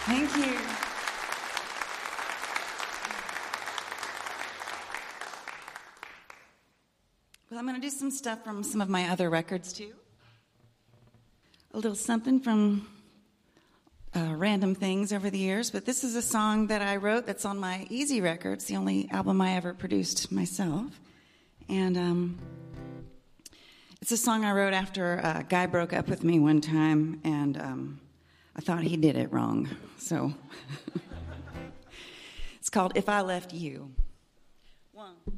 Thank you. Well, I'm going to do some stuff from some of my other records, too. A little something from random things over the years, but this is a song that I wrote that's on my Easy Records, the only album I ever produced myself. And it's a song I wrote after a guy broke up with me one time, and I thought he did it wrong. So it's called If I Left You. One.